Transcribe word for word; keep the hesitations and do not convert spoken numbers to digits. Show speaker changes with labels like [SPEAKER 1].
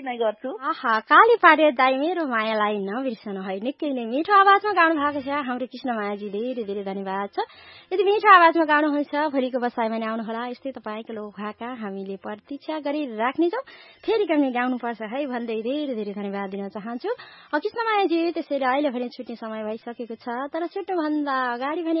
[SPEAKER 1] नै गर्छु।
[SPEAKER 2] आहा काली पारे दाइ मेरो मायालाई नबिर्सनु है। निकै नै मिठो आवाजमा गाउनु भएको छ हाम्रो कृष्णमायाजी, धेरै धेरै धन्यवाद छ। यदि मिठो आवाजमा गाउनुहुन्छ भोलिको बसाइमा नै आउनुहोला। यस्तै तपाईँको लोभाका हामीले प्रतीक्षा गरिराख्नेछौँ। फेरि कहिले गाउनुपर्छ है भन्दै धेरै धेरै धन्यवाद दिन चाहन्छु कृष्णमायाजी। त्यसैले अहिले भने छुट्ने समय भइसकेको छ, तर छुट्नुभन्दा अगाडि भने